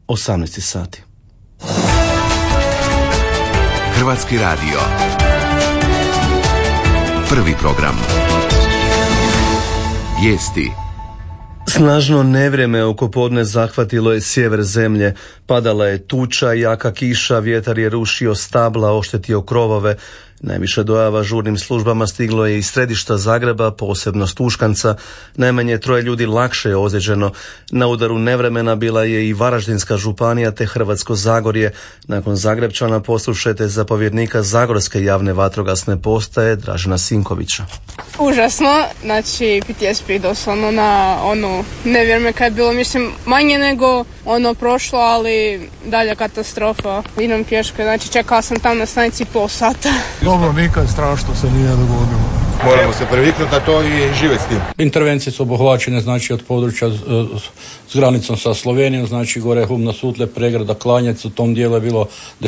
18 sati. Hrvatski radio. Prvi program. Vijesti. Snažno nevrijeme oko podne zahvatilo je sjever zemlje. Padala je tuča, jaka kiša, vjetar je rušio stabla, oštetio krovove. Najviše dojava žurnim službama stiglo je iz središta Zagreba, posebno Stuškanca. Najmanje 3 ljudi lakše je ozlijeđeno. Na udaru nevremena bila je i Varaždinska županija te Hrvatsko Zagorje. Nakon Zagrepčana poslušajte zapovjednika Zagorske javne vatrogasne postaje Dražena Sinkovića. Užasno, znači PTSP doslovno na nevrijeme kad je bilo, mislim, manje nego prošlo, ali dalja katastrofa. Idem pješke, znači čekala sam tam na stanici pol sata. Dobro, nikad strašno se nije dogodilo. Moramo se previknuti na to i živjeti s tim. Intervencije su obuhvaćene, znači od područja s granicom sa Slovenijom, znači gore Hum na Sutle, Pregrada, Klanjec, u tom dijelu je bilo